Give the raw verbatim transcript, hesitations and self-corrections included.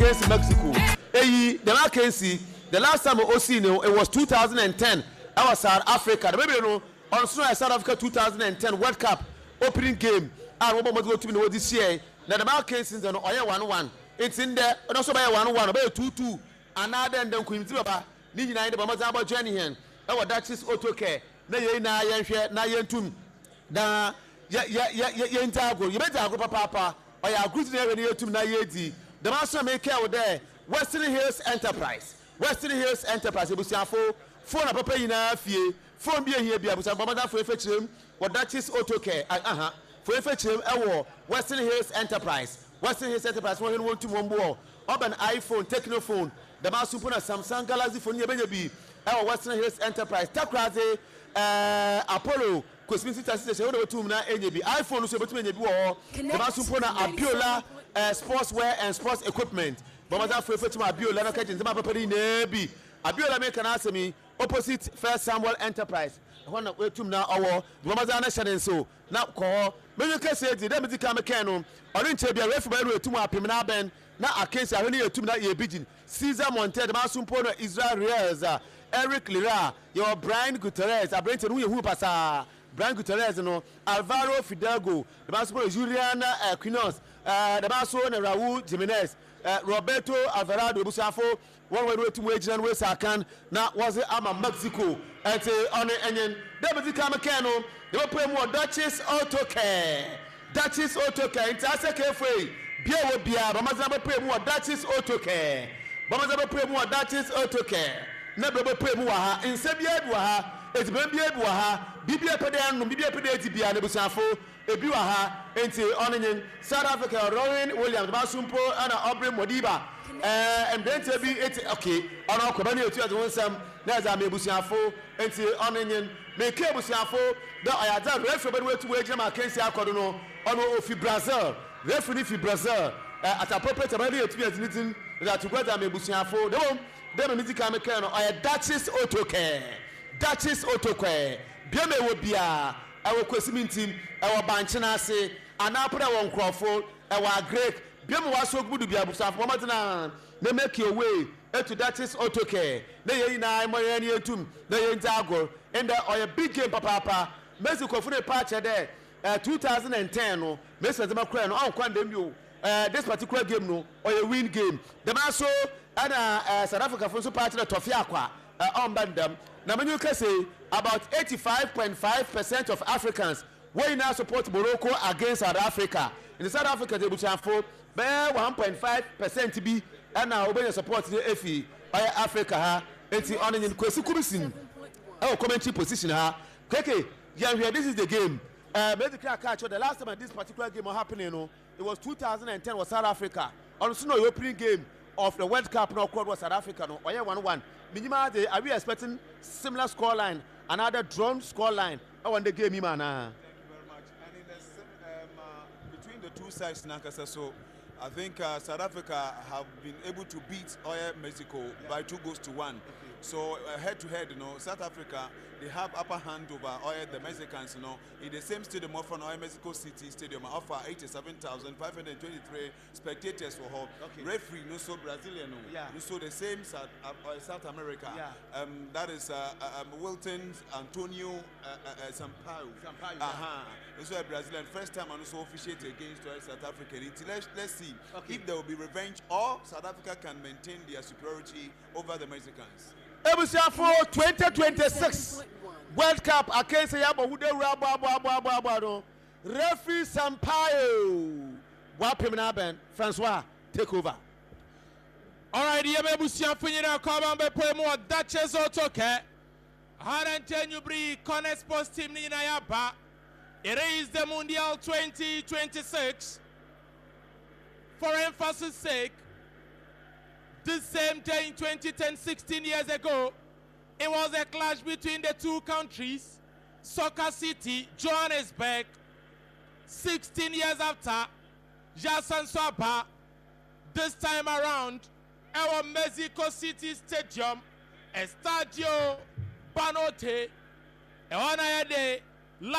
against Mexico. Hey, the Mackenzie, the last time we seen it was two thousand ten. I was South Africa. The baby, you know, on South Africa two thousand ten World Cup opening game. I remember go to me this year. Now the Mackenzie, no, I one one. It's in there, and also by one one, about two two. Another and then Queen Ziba, Nini nine, the Mamazaba Jenny here. Our Duchess Auto Care. Na ye na ye share na ye ntum na ye ye ye ye ntago ye beta agro papa or ya agree na ye ntum na ye di the master make care there Western Hills Enterprise Western Hills Enterprise ebusiafo phone papa yina fie phone bia here bia busa baba da fo efechirem or Duchess Auto Care aha fo efechirem ewo Western Hills Enterprise Western Hills Enterprise won won tum won bo oban iPhone Techno phone the master put na Samsung Galaxy phone ye benya bi ewo Western Hills Enterprise takraze Uh, Apollo, Cosmic Station, what two na N B iPhone, so between the war, the Masupona, Abiola, sportswear and sports equipment. Bamaza for Fatima Abiola, catching the Mapapari Nebi. Abiola make an answer me opposite First Samuel Enterprise. One of two now, our Bamazana Shannon so now call. Many can say the Demity Kamekano, Orange Tabia, referee to my Pimana Ben, now a case I only a two na ye beijing. Caesar Monte, the Masumpona, Israel Reza. Eric Lira, your Brian Guterres, I bring to you who pass. Brian Guterres, no, Alvaro Fidalgo, the Basso Juliana Quinos, the Basso and Raul Jimenez, Roberto Alvarado Busafo, one way to wage and West Akan, now was it Ama Mexico, and say on the Onion, Deputy Kamekano, they will pay more Duchess Auto Care, Duchess Auto Care, in Tasaka Free, Bia Bia, Bamazaba pay more Duchess Auto Care, Bamazaba pay more Duchess Auto Care. Never pray more in Sabia Buaha, it's Bambia Buaha, Bibia Padan, Bibia Padeti Bia, Nebusafo, a Buaha, and Onion, South Africa, Rowan, William, Basumpo, and Aubrey Modiba, and then to be it okay, on our community to one some, there's a Mebusafo, and say Onion, make Cabusafo, that I had done referee to wage my Kensi Akodono, on Ofi Brazil, referee for Brazil, at a appropriate ability to be as knitting that together Mebusafo, no. Dem music Americano or Duchess Auto Care. Duchess Auto Care. Biame wo bia our kwesimin team our banchina say and now put our crofo our Greek biame was so good bia busa for matana they make your way to Duchess Auto Care. They ye na mo ye ni etum they ye ntago and or a big game papa papa Mexico for the patch there uh, two thousand ten no Mexico dem kra no on kwan dem yo uh, this particular game no or a win game dem also and uh, South Africa for so part of the Tofiakwa on Bandam. Now, when you can say about eighty-five point five percent of Africans will now support Morocco against South Africa. In South Africa, they will have for one point five percent to be and now when you support the F E by Africa. It's the honor in Kwesi oh, commentary position. Okay, yeah, this is the game. Uh, basically, I catch the last time this particular game was happening, you know, it was two thousand ten was South Africa. Also, no opening game of the World Cup now called was South Africa no or one one minimum are we expecting similar score line another drawn score line I want the game man. Thank you very much. And in the, um, uh, between the two sides Nankasa, so I think uh, South Africa have been able to beat Oya Mexico yeah. by two goals to one. Okay. So uh, head to head, you know, South Africa they have upper hand over Oya the Mexicans, you know, in the same stadium of Oya Mexico City Stadium offer eighty-seven thousand five hundred twenty-three spectators for her. Okay. Referee no so Brazilian, no, yeah. no so the same South uh, uh, South America. Yeah. Um, that is uh, um, Wilton Antonio uh, uh, Sampaio. Sampaio. Uh huh. Yeah. So a Brazilian first time and also officiate against uh, South Africa. Let's let's see okay. if there will be revenge or South Africa can maintain their superiority over the Mexicans. For twenty twenty-six World Cup against Yabo who they rabo referee Sampaio Wapimina Ben Francois take over. All right, yeah, maybe see a funny now. Come on, be play more Duchess Auto Care. one hundred ten you bring Connect Sports team ni na yaba. It is the Mundial twenty twenty-six. For emphasis sake, this same day in twenty ten, sixteen years ago, it was a clash between the two countries, Soccer City, Johannesburg. sixteen years after, Jason Swapa, this time around, our Mexico City Stadium, Estadio Banote, and one day,